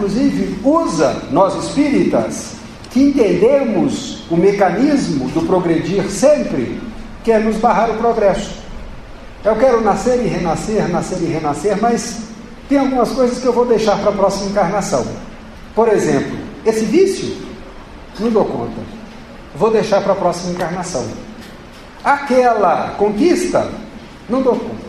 inclusive, usa, nós espíritas, que entendemos o mecanismo do progredir sempre, que é nos barrar o progresso. Eu quero nascer e renascer, mas tem algumas coisas que eu vou deixar para a próxima encarnação. Por exemplo, esse vício, não dou conta. Vou deixar para a próxima encarnação. Aquela conquista, não dou conta.